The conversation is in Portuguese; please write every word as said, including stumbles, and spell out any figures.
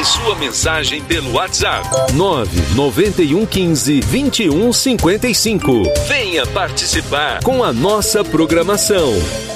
Envie sua mensagem pelo WhatsApp nove nove um quinze, vinte e um cinquenta e cinco. Venha participar com a nossa programação.